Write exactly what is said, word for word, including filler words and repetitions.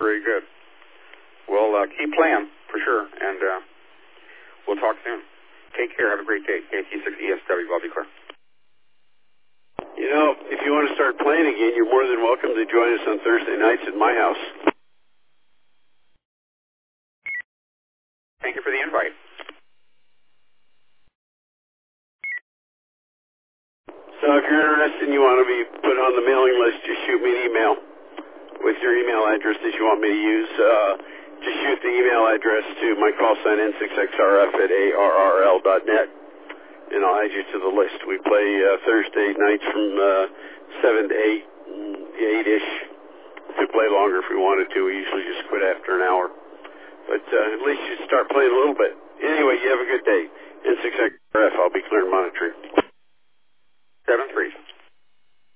Very good. Well, uh, keep playing, for sure, and uh, we'll talk soon. Take care. Have a great day. K T six E S W, Bobby Claire. You know, if you want to start playing again, you're more than welcome to join us on Thursday nights at my house. Thank you for the invite. So if you're interested and you want to be put on the mailing list, just shoot me an email with your email address that you want me to use. Uh, just shoot the email address to my call sign N six X R F at A R R L dot net, and I'll add you to the list. We play uh, Thursday nights from uh, seven to eight, eight-ish. If we play longer if we wanted to. We usually just quit after an hour. But uh, at least you start playing a little bit. Anyway, you have a good day. N six X R F, I'll be clear and monitoring. seven three.